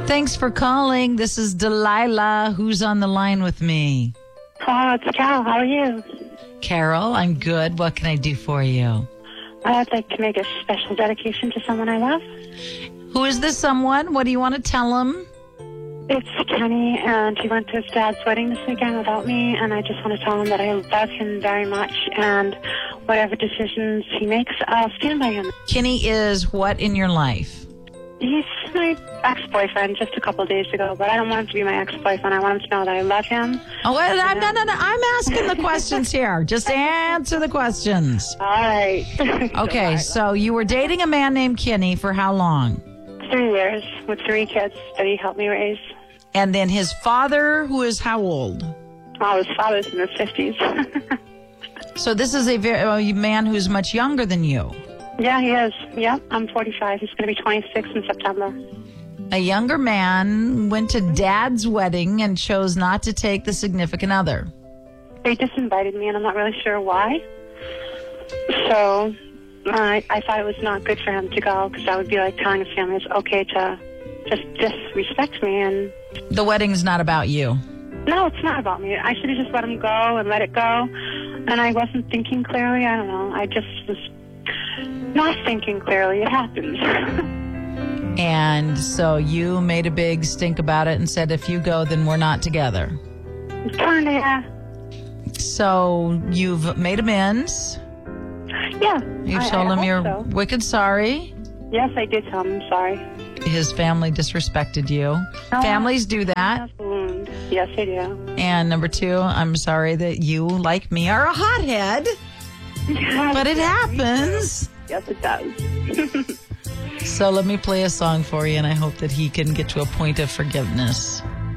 Thanks for calling. This is Delilah. Who's on the line with me? Oh, it's Carol. How are you? Carol, I'm good. What can I do for you? I'd like to make a special dedication to someone I love. Who is this someone? What do you want to tell him? It's Kenny, and he went to his dad's wedding this weekend without me, and I just want to tell him that I love him very much, and whatever decisions he makes, I'll stand by him. Kenny is what in your life? He's my ex-boyfriend just a couple of days ago, but I don't want him to be my ex-boyfriend. I want him to know that I love him. Oh, no. I'm asking the questions here. Just answer the questions. All right. Okay, so you were dating a man named Kenny for how long? 3 years with 3 kids that he helped me raise. And then his father, who is how old? Oh, his father's in his 50s. So this is a man who's much younger than you. Yeah, he is. Yeah, I'm 45. He's going to be 26 in September. A younger man went to dad's wedding and chose not to take the significant other. They disinvited me, and I'm not really sure why. So I thought it was not good for him to go, because that would be like telling his family it's okay to just disrespect me. And The wedding's not about you. no, it's not about me. I should have just let him go and let it go. And I wasn't thinking clearly. I don't know. I just was not thinking clearly. It happens. And so you made a big stink about it and said, if you go, then we're not together. Kind of, yeah. So you've made amends. Yeah. You've told him I you're hope so. wicked sorry. Yes, I did tell him I'm sorry. His family disrespected you. No. Families do that. That's a wound. Yes, I do. And number 2, I'm sorry that you, like me, are a hothead. But it happens. Yes, it does. So let me play a song for you, and I hope that he can get to a point of forgiveness.